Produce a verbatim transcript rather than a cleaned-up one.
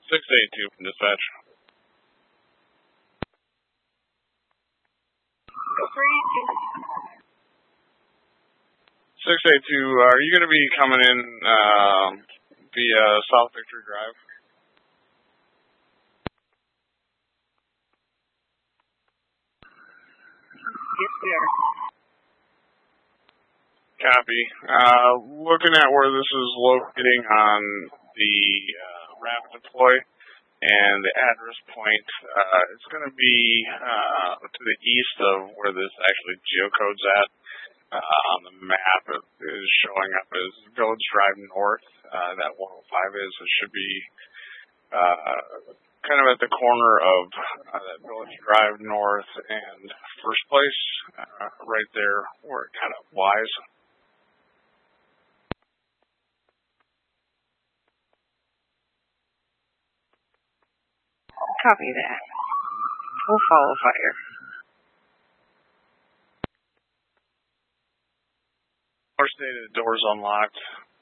six eight two from dispatch. six eight two, are you going to be coming in uh, via South Victory Drive? Yes, we are. Copy. Uh, looking at where this is locating on the uh, rapid deploy and the address point, uh, it's going to be uh, to the east of where this actually geocodes at. Uh, on the map, it is showing up as Village Drive North. Uh, that one oh five is. It should be uh, kind of at the corner of uh, that Village Drive North and First Place, uh, right there where it kind of lies. Copy that. We'll follow fire. Our stated doors unlocked.